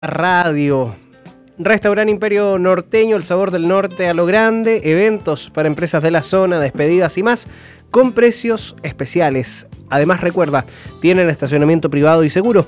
Radio. Restaurante Imperio Norteño, el sabor del norte a lo grande, eventos para empresas de la zona, despedidas y más, con precios especiales. Además, recuerda, tienen estacionamiento privado y seguro.